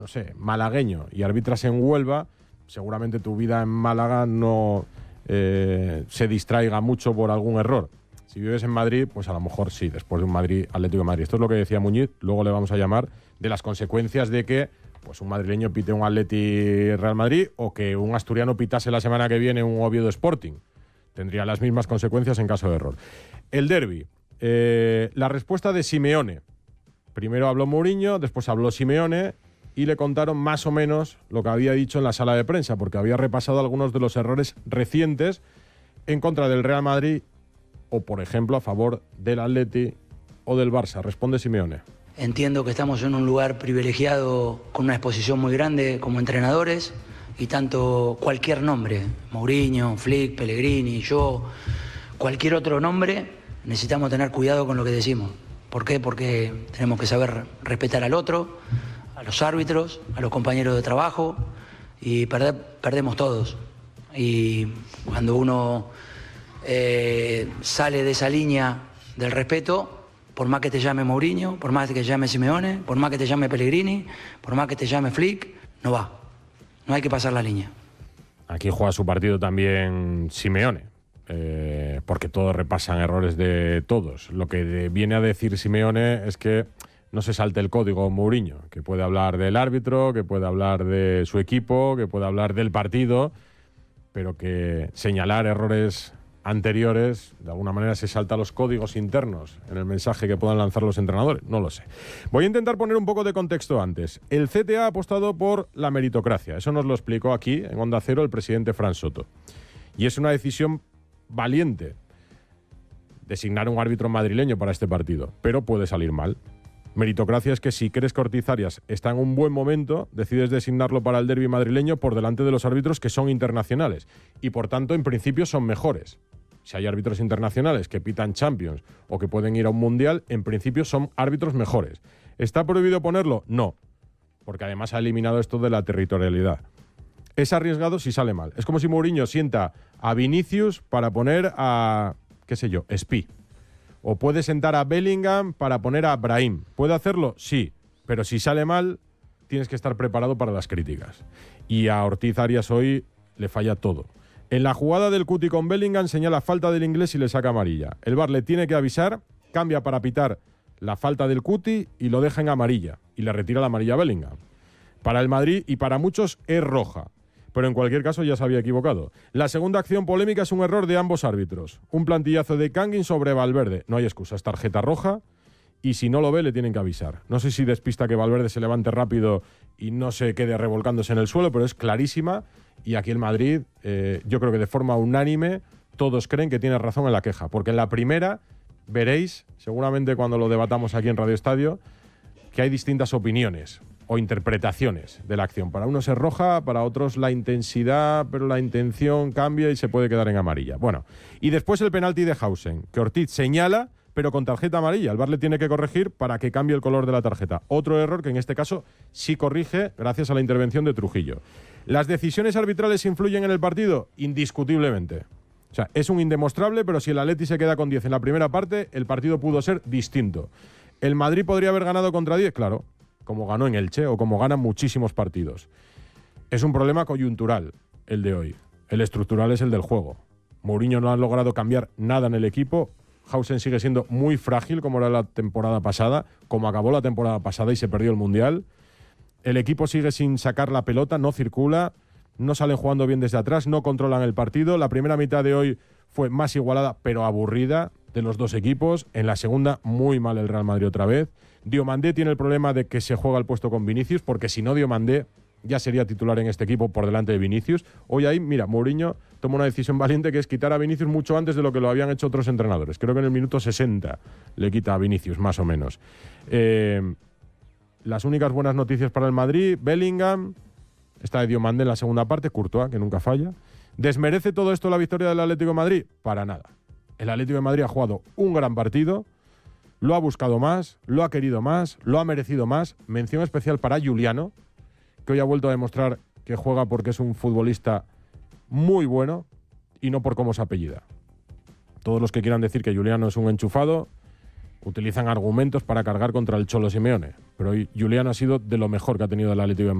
no sé, malagueño y arbitras en Huelva, seguramente tu vida en Málaga no se distraiga mucho por algún error. Si vives en Madrid, pues a lo mejor sí, después de un Atlético de Madrid. Esto es lo que decía Muñiz, luego le vamos a llamar, de las consecuencias de que pues un madrileño pite un Atleti Real Madrid o que un asturiano pitase la semana que viene un Oviedo Sporting. Tendría las mismas consecuencias en caso de error. El derbi, la respuesta de Simeone. Primero habló Mourinho, después habló Simeone y le contaron más o menos lo que había dicho en la sala de prensa, porque había repasado algunos de los errores recientes en contra del Real Madrid o, por ejemplo, a favor del Atleti o del Barça. Responde Simeone. Entiendo que estamos en un lugar privilegiado con una exposición muy grande como entrenadores y tanto cualquier nombre, Mourinho, Flick, Pellegrini, yo, cualquier otro nombre, necesitamos tener cuidado con lo que decimos. ¿Por qué? Porque tenemos que saber respetar al otro, a los árbitros, a los compañeros de trabajo y perdemos todos. Y cuando uno sale de esa línea del respeto, por más que te llame Mourinho, por más que te llame Simeone, por más que te llame Pellegrini, por más que te llame Flick, no va. No hay que pasar la línea. Aquí juega su partido también Simeone, porque todos repasan errores de todos. Lo que viene a decir Simeone es que no se salte el código Mourinho, que puede hablar del árbitro, que puede hablar de su equipo, que puede hablar del partido, pero que señalar errores anteriores, de alguna manera se salta los códigos internos en el mensaje que puedan lanzar los entrenadores. No lo sé. Voy a intentar poner un poco de contexto antes. El CTA ha apostado por la meritocracia. Eso nos lo explicó aquí, en Onda Cero, el presidente Fran Soto. Y es una decisión valiente designar un árbitro madrileño para este partido, pero puede salir mal. Meritocracia es que si crees que Ortiz Arias está en un buen momento, decides designarlo para el derbi madrileño por delante de los árbitros que son internacionales y por tanto en principio son mejores. Si hay árbitros internacionales que pitan Champions o que pueden ir a un Mundial, en principio son árbitros mejores. ¿Está prohibido ponerlo? No, porque además ha eliminado esto de la territorialidad. Es arriesgado si sale mal. Es como si Mourinho sienta a Vinicius para poner a, qué sé yo, Espí. O puede sentar a Bellingham para poner a Brahim. ¿Puede hacerlo? Sí. Pero si sale mal, tienes que estar preparado para las críticas. Y a Ortiz Arias hoy le falla todo. En la jugada del Cuti con Bellingham señala falta del inglés y le saca amarilla. El VAR le tiene que avisar, cambia para pitar la falta del Cuti y lo deja en amarilla. Y le retira la amarilla a Bellingham. Para el Madrid y para muchos es roja. Pero en cualquier caso ya se había equivocado. La segunda acción polémica es un error de ambos árbitros. Un plantillazo de Kangin sobre Valverde. No hay excusa, es tarjeta roja y si no lo ve le tienen que avisar. No sé si despista que Valverde se levante rápido y no se quede revolcándose en el suelo, pero es clarísima y aquí en Madrid yo creo que de forma unánime todos creen que tiene razón en la queja. Porque en la primera veréis, seguramente cuando lo debatamos aquí en Radio Estadio, que hay distintas opiniones o interpretaciones de la acción. Para unos es roja, para otros la intensidad, pero la intención cambia y se puede quedar en amarilla. Bueno, y después el penalti de Hausen, que Ortiz señala, pero con tarjeta amarilla. El VAR le tiene que corregir para que cambie el color de la tarjeta. Otro error que en este caso sí corrige gracias a la intervención de Trujillo. ¿Las decisiones arbitrales influyen en el partido? Indiscutiblemente. O sea, es un indemostrable, pero si el Atleti se queda con 10 en la primera parte, el partido pudo ser distinto. ¿El Madrid podría haber ganado contra 10? Claro, como ganó en Elche o como ganan muchísimos partidos. Es un problema coyuntural el de hoy. El estructural es el del juego. Mourinho no ha logrado cambiar nada en el equipo. Hausen sigue siendo muy frágil como era la temporada pasada, como acabó la temporada pasada y se perdió el Mundial. El equipo sigue sin sacar la pelota, no circula, no salen jugando bien desde atrás, no controlan el partido. La primera mitad de hoy fue más igualada, pero aburrida de los dos equipos. En la segunda, muy mal el Real Madrid otra vez. Diomandé tiene el problema de que se juega el puesto con Vinicius, porque si no Diomandé ya sería titular en este equipo por delante de Vinicius. Hoy ahí, mira, Mourinho toma una decisión valiente que es quitar a Vinicius mucho antes de lo que lo habían hecho otros entrenadores. Creo que en el minuto 60 le quita a Vinicius, más o menos. Las únicas buenas noticias para el Madrid, Bellingham, está de Diomandé en la segunda parte, Courtois, que nunca falla. ¿Desmerece todo esto la victoria del Atlético de Madrid? Para nada. El Atlético de Madrid ha jugado un gran partido, lo ha buscado más, lo ha querido más, lo ha merecido más. Mención especial para Juliano, que hoy ha vuelto a demostrar que juega porque es un futbolista muy bueno y no por cómo se apellida. Todos los que quieran decir que Juliano es un enchufado, utilizan argumentos para cargar contra el Cholo Simeone. Pero hoy Julián ha sido de lo mejor que ha tenido el Atlético de Madrid.